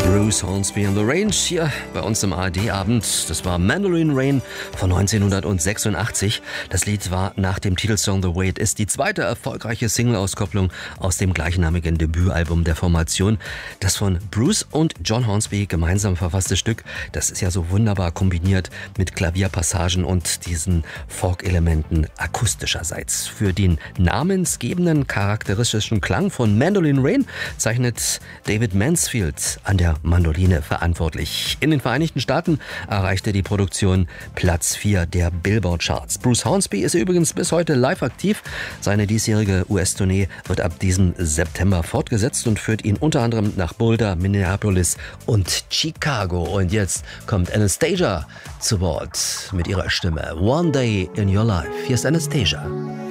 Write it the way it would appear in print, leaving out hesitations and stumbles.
Bruce Hornsby and the Range hier bei uns im ARD-Abend. Das war Mandolin Rain von 1986. Das Lied war nach dem Titelsong The Way It Is die zweite erfolgreiche Single-Auskopplung aus dem gleichnamigen Debütalbum der Formation. Das von Bruce und John Hornsby gemeinsam verfasste Stück, das ist ja so wunderbar kombiniert mit Klavierpassagen und diesen Folk-Elementen akustischerseits. Für den namensgebenden charakteristischen Klang von Mandolin Rain zeichnet David Mansfield an der Mandoline verantwortlich. In den Vereinigten Staaten erreichte die Produktion Platz 4 der Billboard-Charts. Bruce Hornsby ist übrigens bis heute live aktiv. Seine diesjährige US-Tournee wird ab diesem September fortgesetzt und führt ihn unter anderem nach Boulder, Minneapolis und Chicago. Und jetzt kommt Anastasia zu Wort mit ihrer Stimme. One Day in Your Life. Hier ist Anastasia.